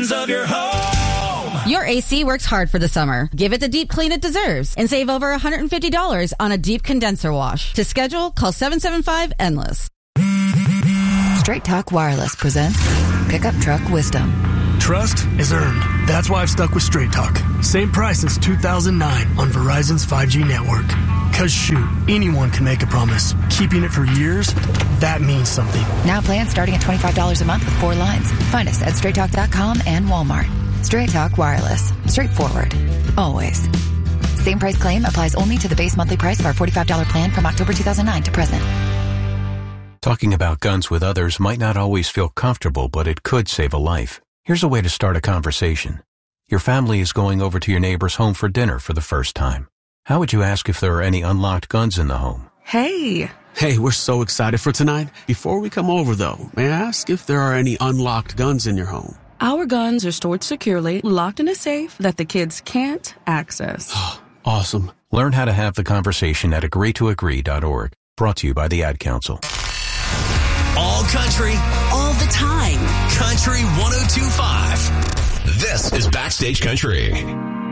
conditions of your home. Your AC works hard for the summer. Give it the deep clean it deserves and save over $150 on a deep condenser wash. To schedule, call 775-ENDLESS. Straight Talk Wireless presents Pickup Truck Wisdom. Trust is earned. That's why I've stuck with Straight Talk. Same price since 2009 on Verizon's 5G network. Cause shoot, anyone can make a promise. Keeping it for years, that means something. Now plans starting at $25 a month with 4 lines. Find us at straighttalk.com and Walmart. Straight Talk Wireless. Straightforward. Always. Same price claim applies only to the base monthly price of our $45 plan from October 2009 to present. Talking about guns with others might not always feel comfortable, but it could save a life. Here's a way to start a conversation. Your family is going over to your neighbor's home for dinner for the first time. How would you ask if there are any unlocked guns in the home? Hey, we're so excited for tonight. Before we come over, though, may I ask if there are any unlocked guns in your home? Our guns are stored securely, locked in a safe that the kids can't access. Awesome. Learn how to have the conversation at agreetoagree.org. Brought to you by the Ad Council. All country, all the time. Country 102.5. This is Backstage Country.